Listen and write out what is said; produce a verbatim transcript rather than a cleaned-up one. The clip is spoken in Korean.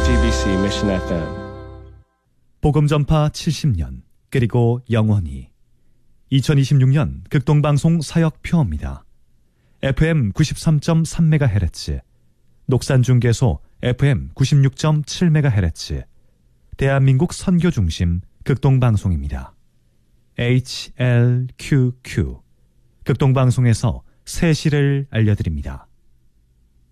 아이티비씨 Mission 에프엠 복음전파 칠십 년 그리고 영원히 이천이십육 년 극동방송 사역표입니다. 에프엠 구십삼 점 삼 메가헤르츠, 녹산중계소 에프엠 구십육 점 칠 메가헤르츠, 대한민국 선교중심 극동방송입니다. 에이치엘큐큐 극동방송에서 새 시를 알려드립니다.